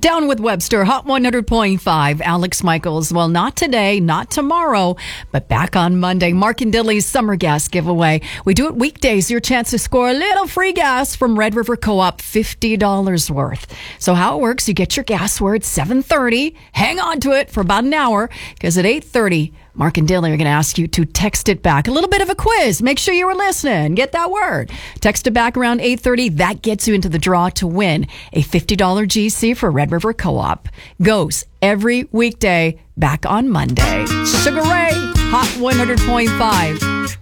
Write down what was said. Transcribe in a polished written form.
Down with Webster, Hot 100.5. Alex Michaels. Well, not today, not tomorrow, but back on Monday. Mark and Dilly's summer gas giveaway. We do it weekdays. Your chance to score a little free gas from Red River Co-op, $50 worth. So how it works, you get your gas word 7:30. Hang on to it for about an hour, because at 8:30, Mark and Dilly are going to ask you to text it back. A little bit of a quiz. Make sure you were listening. Get that word. Text it back around 8:30. That gets you into the draw to win a $50 GC for Red River Co-op. Goes every weekday back on Monday. Sugar Ray, Hot 100.5.